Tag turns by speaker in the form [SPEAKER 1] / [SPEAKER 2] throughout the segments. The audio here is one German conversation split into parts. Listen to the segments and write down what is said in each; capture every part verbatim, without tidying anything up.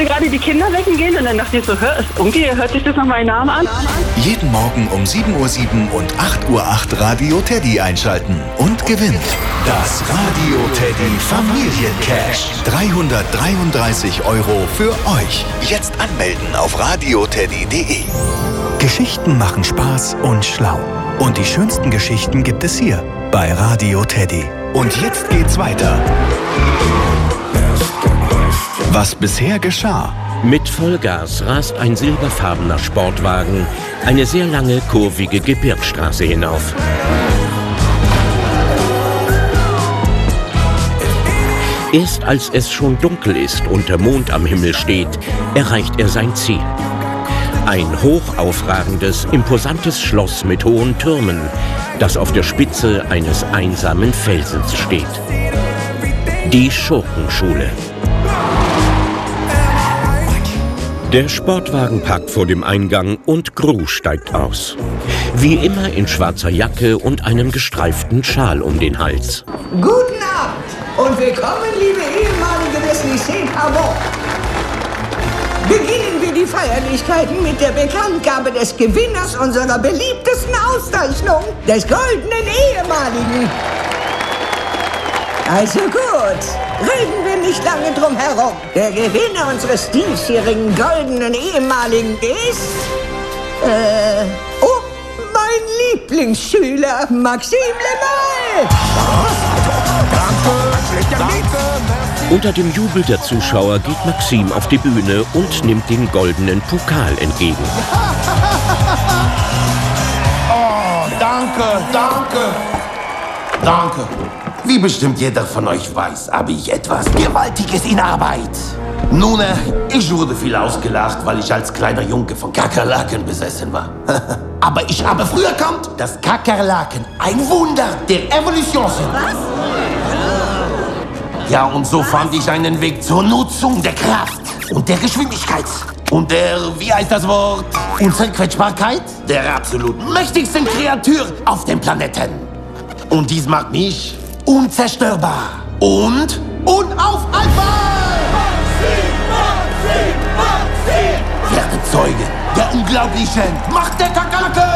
[SPEAKER 1] wollte gerade die Kinder wecken gehen und dann dachte ich so, hör, irgendwie hört sich das nach meinem Namen an.
[SPEAKER 2] Jeden Morgen um sieben Uhr sieben und acht Uhr acht Radio Teddy einschalten und gewinnt das Radio Teddy Familiencash. dreihundertdreiunddreißig Euro für euch. Jetzt anmelden auf radioteddy punkt de. Geschichten machen Spaß und schlau. Und die schönsten Geschichten gibt es hier bei Radio Teddy. Und jetzt geht's weiter. Was bisher geschah.
[SPEAKER 3] Mit Vollgas rast ein silberfarbener Sportwagen eine sehr lange, kurvige Gebirgsstraße hinauf. Erst als es schon dunkel ist und der Mond am Himmel steht, erreicht er sein Ziel. Ein hochaufragendes, imposantes Schloss mit hohen Türmen, das auf der Spitze eines einsamen Felsens steht. Die Schurkenschule. Der Sportwagen parkt vor dem Eingang und Gru steigt aus. Wie immer in schwarzer Jacke und einem gestreiften Schal um den Hals.
[SPEAKER 4] Guten Abend und willkommen, liebe Ehemalige des Lycée Pavon. Beginnen wir die Feierlichkeiten mit der Bekanntgabe des Gewinners unserer beliebtesten Auszeichnung, des goldenen Ehemaligen. Also gut, reden wir nicht lange drum herum. Der Gewinner unseres diesjährigen goldenen Ehemaligen ist... Äh... Oh, mein Lieblingsschüler, Maxime Le Mal.
[SPEAKER 5] Danke, danke.
[SPEAKER 3] Unter dem Jubel der Zuschauer geht Maxime auf die Bühne und nimmt den goldenen Pokal entgegen.
[SPEAKER 5] Oh, danke, danke, danke. Wie bestimmt jeder von euch weiß, habe ich etwas Gewaltiges in Arbeit. Nun, äh, ich wurde viel ausgelacht, weil ich als kleiner Junge von Kakerlaken besessen war. Aber ich habe früh erkannt, dass Kakerlaken ein Wunder der Evolution sind. Was? Ja, und so fand ich einen Weg zur Nutzung der Kraft und der Geschwindigkeit. Und der, wie heißt das Wort? Unzerquetschbarkeit der absolut mächtigsten Kreatur auf dem Planeten. Und dies macht mich unzerstörbar und unaufhaltbar. Maxime, Maxime, Maxime! Werde Zeuge der unglaublichen Macht der Kakerlake!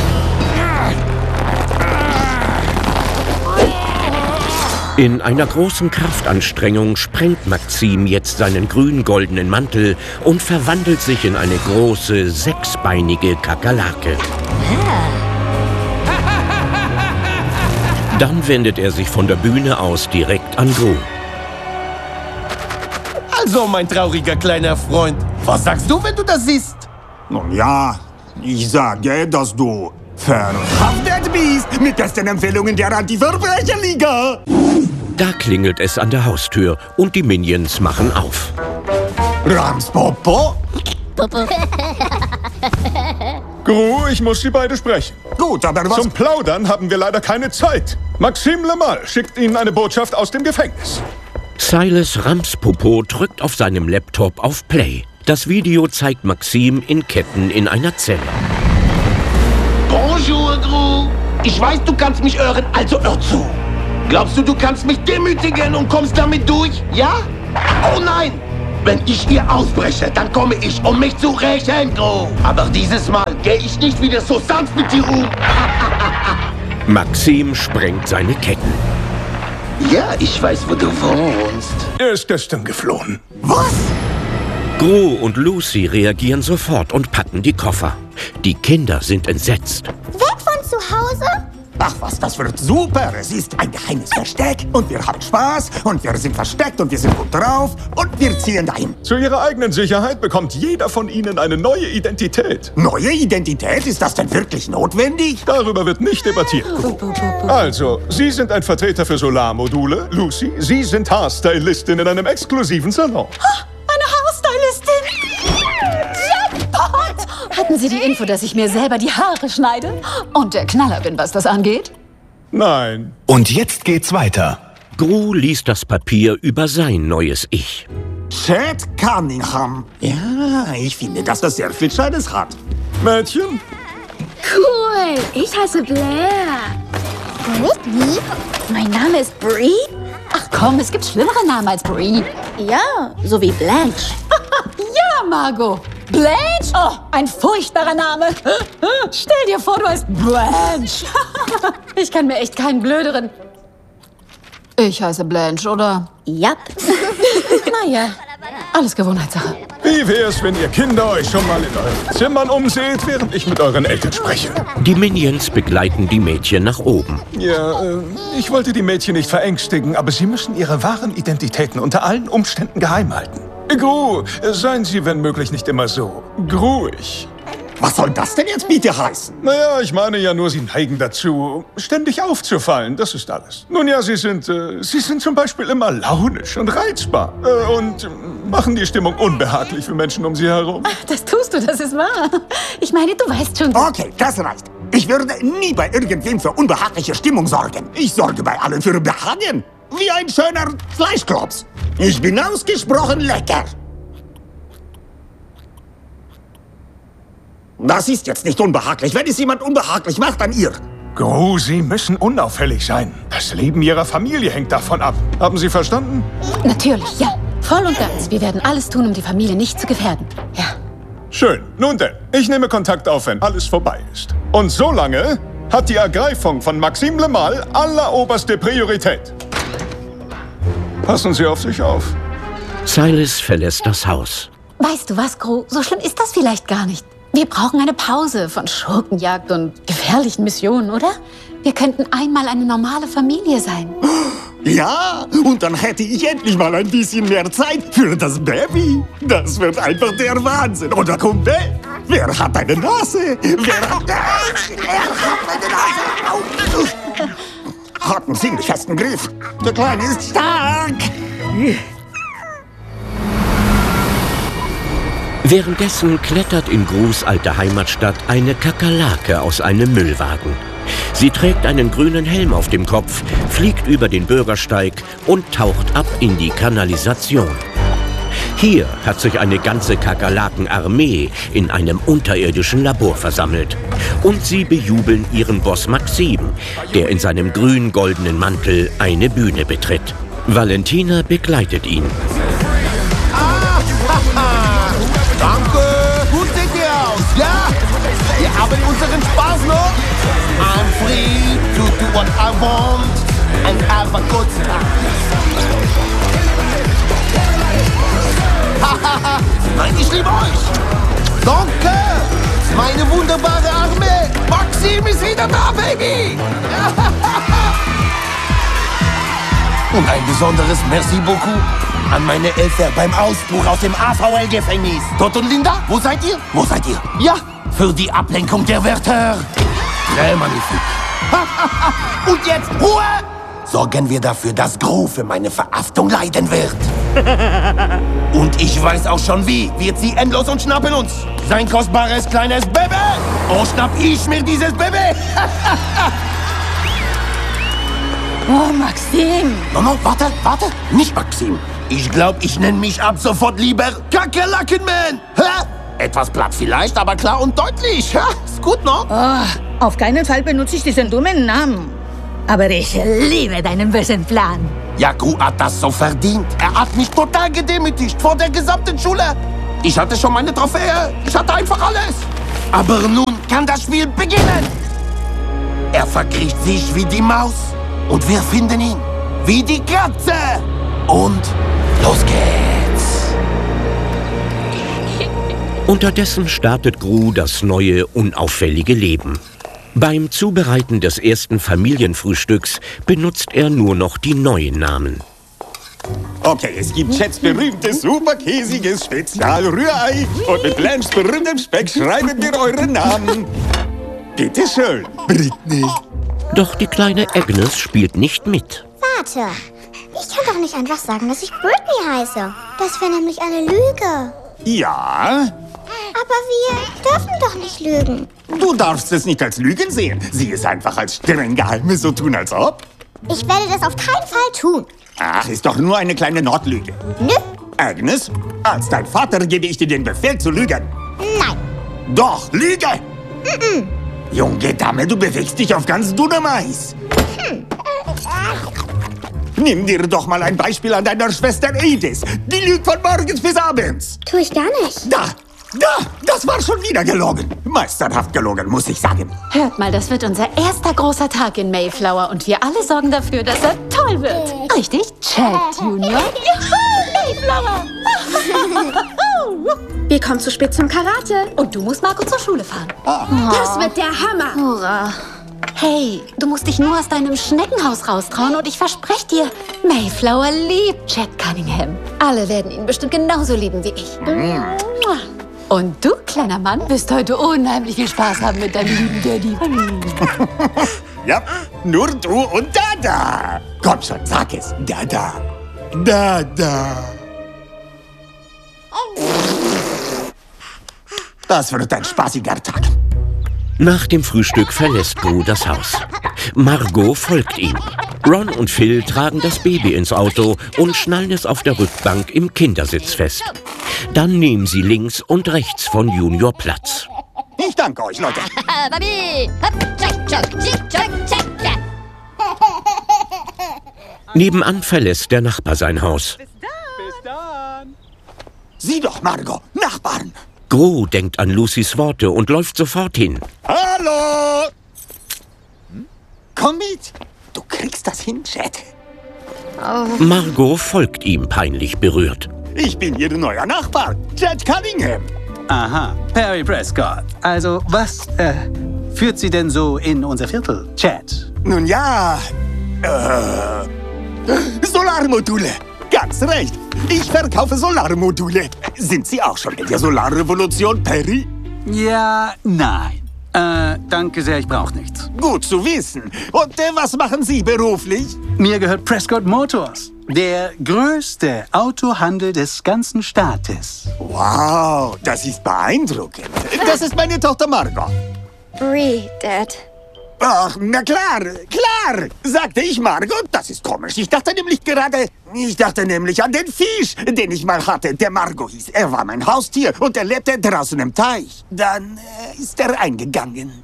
[SPEAKER 3] In einer großen Kraftanstrengung sprengt Maxime jetzt seinen grün-goldenen Mantel und verwandelt sich in eine große, sechsbeinige Kakerlake. Dann wendet er sich von der Bühne aus direkt an Gru.
[SPEAKER 5] Also, mein trauriger kleiner Freund, was sagst du, wenn du das siehst?
[SPEAKER 6] Nun ja, ich sage, dass du verhaftet bist mit besten Empfehlungen der Anti-Verbrecherliga.
[SPEAKER 3] Da klingelt es an der Haustür und die Minions machen auf.
[SPEAKER 6] Ramspopo?
[SPEAKER 7] Gru, ich muss Sie beide sprechen.
[SPEAKER 6] Gut, aber was...
[SPEAKER 7] Zum Plaudern haben wir leider keine Zeit. Maxime Le Mal schickt Ihnen eine Botschaft aus dem Gefängnis.
[SPEAKER 3] Silas Ramspopo drückt auf seinem Laptop auf Play. Das Video zeigt Maxime in Ketten in einer Zelle.
[SPEAKER 5] Bonjour, Gru. Ich weiß, du kannst mich hören, also hör zu. Glaubst du, du kannst mich demütigen und kommst damit durch? Ja? Oh nein! Wenn ich hier ausbreche, dann komme ich, um mich zu rächen, Gru. Aber dieses Mal gehe ich nicht wieder so sanft mit dir um.
[SPEAKER 3] Maxime sprengt seine Ketten.
[SPEAKER 5] Ja, ich weiß, wo du wohnst.
[SPEAKER 7] Er ist gestern geflohen.
[SPEAKER 5] Was?
[SPEAKER 3] Gru und Lucy reagieren sofort und packen die Koffer. Die Kinder sind entsetzt.
[SPEAKER 8] Weg von zu Hause?
[SPEAKER 6] Ach was, das wird super. Es ist ein geheimes Versteck und wir haben Spaß und wir sind versteckt und wir sind gut drauf und wir ziehen dahin.
[SPEAKER 7] Zu Ihrer eigenen Sicherheit bekommt jeder von Ihnen eine neue Identität.
[SPEAKER 6] Neue Identität? Ist das denn wirklich notwendig?
[SPEAKER 7] Darüber wird nicht debattiert. Also, Sie sind ein Vertreter für Solarmodule. Lucy, Sie sind Haarstylistin in einem exklusiven Salon.
[SPEAKER 8] Eine Haarstylistin! Jackpot!
[SPEAKER 9] Hatten Sie die Info, dass ich mir selber die Haare schneide? Und der Knaller bin, was das angeht?
[SPEAKER 7] Nein.
[SPEAKER 2] Und jetzt geht's weiter.
[SPEAKER 3] Gru liest das Papier über sein neues Ich.
[SPEAKER 6] Chad Cunningham. Ja, ich finde, dass das sehr viel Scheides hat.
[SPEAKER 7] Mädchen?
[SPEAKER 8] Cool, ich heiße Blair. Britney? Mein Name ist Brie?
[SPEAKER 9] Ach komm, es gibt schlimmere Namen als Brie.
[SPEAKER 8] Ja, so wie Blanche.
[SPEAKER 9] Ja, Margot. Blanche? Oh, ein furchtbarer Name. Stell dir vor, du heißt Blanche. Ich kann mir echt keinen blöderen... Ich heiße Blanche, oder?
[SPEAKER 8] Jap.
[SPEAKER 9] Naja, alles Gewohnheitssache.
[SPEAKER 7] Wie wär's, wenn ihr Kinder euch schon mal in euren Zimmern umseht, während ich mit euren Eltern spreche?
[SPEAKER 3] Die Minions begleiten die Mädchen nach oben.
[SPEAKER 7] Ja, äh, ich wollte die Mädchen nicht verängstigen, aber sie müssen ihre wahren Identitäten unter allen Umständen geheim halten. Gru, seien Sie, wenn möglich, nicht immer so gruig.
[SPEAKER 6] Was soll das denn jetzt bitte heißen?
[SPEAKER 7] Naja, ich meine ja nur, Sie neigen dazu, ständig aufzufallen, das ist alles. Nun ja, Sie sind, äh, Sie sind zum Beispiel immer launisch und reizbar äh, und äh, machen die Stimmung unbehaglich für Menschen um Sie herum.
[SPEAKER 9] Ach, das tust du, das ist wahr. Ich meine, du weißt schon...
[SPEAKER 6] Okay, das reicht. Ich würde nie bei irgendwem für unbehagliche Stimmung sorgen. Ich sorge bei allen für Behagen. Wie ein schöner Fleischklops. Ich bin ausgesprochen lecker. Das ist jetzt nicht unbehaglich. Wenn es jemand unbehaglich macht, dann ihr.
[SPEAKER 7] Gru, Sie müssen unauffällig sein. Das Leben Ihrer Familie hängt davon ab. Haben Sie verstanden?
[SPEAKER 9] Natürlich, ja. Voll und ganz. Wir werden alles tun, um die Familie nicht zu gefährden. Ja.
[SPEAKER 7] Schön. Nun denn, ich nehme Kontakt auf, wenn alles vorbei ist. Und solange hat die Ergreifung von Maxime Le Mal alleroberste Priorität. Passen Sie auf sich auf.
[SPEAKER 3] Silas verlässt das Haus.
[SPEAKER 9] Weißt du was, Gru? So schlimm ist das vielleicht gar nicht. Wir brauchen eine Pause von Schurkenjagd und gefährlichen Missionen, oder? Wir könnten einmal eine normale Familie sein.
[SPEAKER 6] Ja, und dann hätte ich endlich mal ein bisschen mehr Zeit für das Baby. Das wird einfach der Wahnsinn. Oder Kumpel? Wer hat eine Nase? Wer hat... Wer hat eine Nase? Hat einen ziemlich festen Griff. Der Kleine ist stark.
[SPEAKER 3] Währenddessen klettert in Grus alte Heimatstadt eine Kakerlake aus einem Müllwagen. Sie trägt einen grünen Helm auf dem Kopf, fliegt über den Bürgersteig und taucht ab in die Kanalisation. Hier hat sich eine ganze Kakerlakenarmee in einem unterirdischen Labor versammelt. Und sie bejubeln ihren Boss Maxime, der in seinem grün-goldenen Mantel eine Bühne betritt. Valentina begleitet ihn.
[SPEAKER 5] Danke! Gut seht ihr aus, ja? Wir haben unseren Spaß noch. I'm free to do what I want and have a good time. Hahaha! Nein, ich liebe euch! Danke! Meine wunderbare Armee! Maxime ist wieder da, Baby! Und ein besonderes Merci beaucoup an meine Eltern beim Ausbruch aus dem A V L-Gefängnis. Todd und Linda, wo seid ihr? Wo seid ihr? Ja, für die Ablenkung der Wärter. Très magnifique. Und jetzt Ruhe! Sorgen wir dafür, dass Gru für meine Verhaftung leiden wird. Und ich weiß auch schon wie. Wir ziehen endlos und schnappen uns sein kostbares kleines Baby. Oh, schnapp ich mir dieses Baby.
[SPEAKER 9] Oh, Maxime.
[SPEAKER 5] No, no, warte, warte. Nicht Maxime. Ich glaube, ich nenne mich ab sofort lieber Kakerlakenman. Hä? Etwas platt vielleicht, aber klar und deutlich. Ha? Ist gut, no?
[SPEAKER 10] Oh, auf keinen Fall benutze ich diesen dummen Namen. Aber ich liebe deinen bösen Plan.
[SPEAKER 5] Ja, Gru hat das so verdient. Er hat mich total gedemütigt vor der gesamten Schule. Ich hatte schon meine Trophäe. Ich hatte einfach alles. Aber nun kann das Spiel beginnen. Er verkriecht sich wie die Maus. Und wir finden ihn wie die Katze. Und los geht's.
[SPEAKER 3] Unterdessen startet Gru das neue, unauffällige Leben. Beim Zubereiten des ersten Familienfrühstücks benutzt er nur noch die neuen Namen.
[SPEAKER 6] Okay, es gibt Chats berühmtes, superkäsiges Spezialrührei. Und mit Blanches berühmtem Speck schreiben wir euren Namen. Bitte schön, Britney.
[SPEAKER 3] Doch die kleine Agnes spielt nicht mit.
[SPEAKER 8] Warte, ich kann doch nicht einfach sagen, dass ich Britney heiße. Das wäre nämlich eine Lüge.
[SPEAKER 6] Ja?
[SPEAKER 8] Aber wir dürfen doch nicht lügen.
[SPEAKER 6] Du darfst es nicht als Lügen sehen. Sieh es einfach als streng Geheimnis so tun, als ob.
[SPEAKER 8] Ich werde das auf keinen Fall tun.
[SPEAKER 6] Ach, ist doch nur eine kleine Notlüge.
[SPEAKER 8] Nö.
[SPEAKER 6] Agnes, als dein Vater gebe ich dir den Befehl zu lügen.
[SPEAKER 8] Nein.
[SPEAKER 6] Doch, Lüge!
[SPEAKER 8] Mm-mm.
[SPEAKER 6] Junge Dame, du bewegst dich auf ganz dünnem Eis.
[SPEAKER 8] Hm.
[SPEAKER 6] Nimm dir doch mal ein Beispiel an deiner Schwester Edith. Die lügt von morgens bis abends.
[SPEAKER 8] Tu ich gar nicht.
[SPEAKER 6] Da, da, das war schon wieder gelogen. Meisterhaft gelogen, muss ich sagen.
[SPEAKER 9] Hört mal, das wird unser erster großer Tag in Mayflower und wir alle sorgen dafür, dass er toll wird. Richtig, Chad Junior? Juhu, Mayflower!
[SPEAKER 8] Wir kommen zu spät zum Karate.
[SPEAKER 9] Und du musst Marco zur Schule fahren.
[SPEAKER 8] Das wird der Hammer.
[SPEAKER 9] Hurra. Hey, du musst dich nur aus deinem Schneckenhaus raustrauen und ich verspreche dir, Mayflower liebt Chad Cunningham. Alle werden ihn bestimmt genauso lieben wie ich. Und du, kleiner Mann, wirst heute unheimlich viel Spaß haben mit deinem lieben Daddy.
[SPEAKER 6] Ja, nur du und Dada. Komm schon, sag es. Dada. Dada. Das wird ein spaßiger Tag.
[SPEAKER 3] Nach dem Frühstück verlässt Gru das Haus. Margot folgt ihm. Ron und Phil tragen das Baby ins Auto und schnallen es auf der Rückbank im Kindersitz fest. Dann nehmen sie links und rechts von Junior Platz.
[SPEAKER 6] Ich danke euch, Leute.
[SPEAKER 3] Nebenan verlässt der Nachbar sein Haus.
[SPEAKER 6] Sieh doch, Margot, Nachbarn.
[SPEAKER 3] Gru denkt an Lucys Worte und läuft sofort hin.
[SPEAKER 6] Hallo! Hm? Komm mit. Du kriegst das hin, Chad.
[SPEAKER 3] Margot folgt ihm peinlich berührt.
[SPEAKER 6] Ich bin Ihr neuer Nachbar, Chad Cunningham.
[SPEAKER 11] Aha, Perry Prescott. Also, was äh, führt Sie denn so in unser Viertel, Chad?
[SPEAKER 6] Nun ja, äh, Solarmodule. Ganz recht. Ich verkaufe Solarmodule. Sind Sie auch schon in der Solarrevolution, Perry?
[SPEAKER 11] Ja, nein. Äh, danke sehr, ich brauche nichts.
[SPEAKER 6] Gut zu wissen. Und äh, was machen Sie beruflich?
[SPEAKER 11] Mir gehört Prescott Motors. Der größte Autohandel des ganzen Staates.
[SPEAKER 6] Wow, das ist beeindruckend. Das ist meine Tochter Margot.
[SPEAKER 8] Brie, Dad.
[SPEAKER 6] Ach, na klar, klar, sagte ich, Margot. Das ist komisch. Ich dachte nämlich gerade, ich dachte nämlich an den Fisch, den ich mal hatte, der Margot hieß. Er war mein Haustier und er lebte draußen im Teich. Dann äh, ist er eingegangen.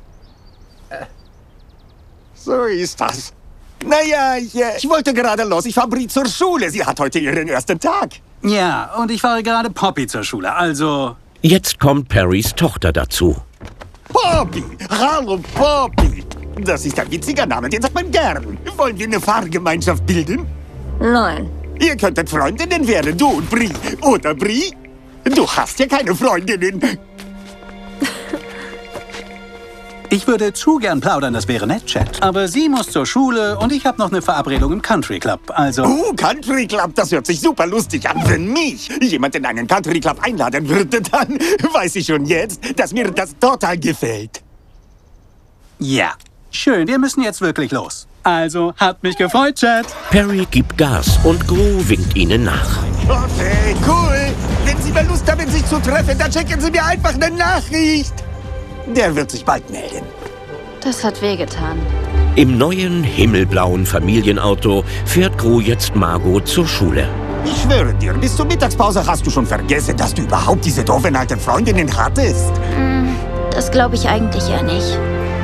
[SPEAKER 6] So ist das. Naja, ich, äh, ich wollte gerade los. Ich fahre Brie zur Schule. Sie hat heute ihren ersten Tag.
[SPEAKER 11] Ja, und ich fahre gerade Poppy zur Schule, also...
[SPEAKER 3] Jetzt kommt Perrys Tochter dazu.
[SPEAKER 6] Poppy! Hallo, Poppy! Das ist ein witziger Name, den sagt man gern. Wollen wir eine Fahrgemeinschaft bilden?
[SPEAKER 8] Nein.
[SPEAKER 6] Ihr könntet Freundinnen werden, du und Brie. Oder, Brie? Du hast ja keine Freundinnen.
[SPEAKER 11] Ich würde zu gern plaudern, das wäre nett, Chad. Aber sie muss zur Schule und ich habe noch eine Verabredung im Country Club, also...
[SPEAKER 6] Oh, Country Club, das hört sich super lustig an. Wenn mich jemand in einen Country Club einladen würde, dann weiß ich schon jetzt, dass mir das total gefällt.
[SPEAKER 11] Ja, schön, wir müssen jetzt wirklich los. Also, hat mich gefreut, Chad.
[SPEAKER 3] Perry gibt Gas und Gru winkt ihnen nach.
[SPEAKER 6] Okay, cool. Wenn Sie mal Lust haben, sich zu treffen, dann schicken Sie mir einfach eine Nachricht. Der wird sich bald melden.
[SPEAKER 9] Das hat wehgetan.
[SPEAKER 3] Im neuen himmelblauen Familienauto fährt Gru jetzt Margot zur Schule.
[SPEAKER 6] Ich schwöre dir, bis zur Mittagspause hast du schon vergessen, dass du überhaupt diese doofen alten Freundinnen hattest.
[SPEAKER 8] Das glaube ich eigentlich ja nicht.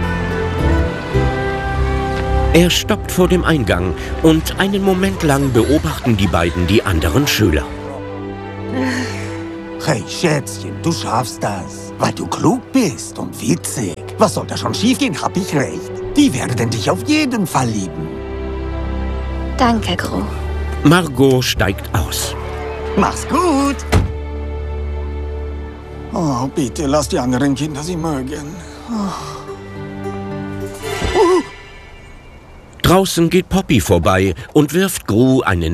[SPEAKER 3] Er stoppt vor dem Eingang und einen Moment lang beobachten die beiden die anderen Schüler.
[SPEAKER 6] Hey, Schätzchen, du schaffst das, weil du klug bist und witzig. Was soll da schon schiefgehen, hab ich recht. Die werden dich auf jeden Fall lieben.
[SPEAKER 8] Danke, Gru.
[SPEAKER 3] Margot steigt aus.
[SPEAKER 6] Mach's gut. Oh, bitte, lass die anderen Kinder sie mögen. Oh.
[SPEAKER 3] Draußen geht Poppy vorbei und wirft Gru einen